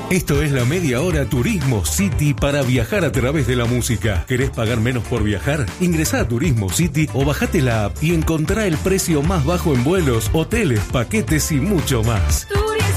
Esto es la media hora Turismo City para viajar a través de la música. ¿Querés pagar menos por viajar? Ingresá a Turismo City o bajate la app y encontrá el precio más bajo en vuelos, hoteles, paquetes y mucho más.